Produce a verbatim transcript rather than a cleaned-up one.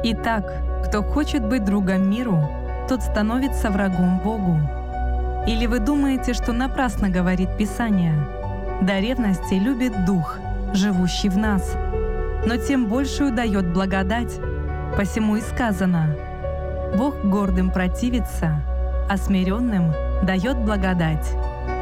Итак, кто хочет быть другом миру, тот становится врагом Богу. Или вы думаете, что напрасно говорит Писание? До ревности любит Дух, живущий в нас, но тем большую дает благодать. Посему и сказано: Бог гордым противится, а смиренным дает благодать.